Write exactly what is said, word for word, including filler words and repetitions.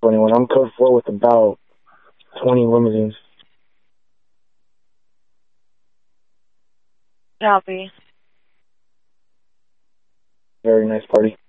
twenty-one. I'm code four with about twenty limousines. Copy. Very nice party.